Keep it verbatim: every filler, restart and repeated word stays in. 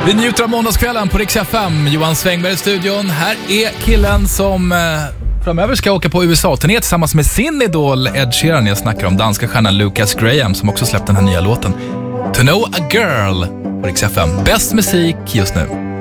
Vi njuter av måndagskvällen på Rix F M. Johan Svängberg i studion. Här är killen som eh, framöver ska åka på U S A-turné tillsammans med sin idol Ed Sheeran. Jag snackar om danska stjärnan Lucas Graham som också släppt den här nya låten To Know a Girl på Rix F M. Bäst musik just nu.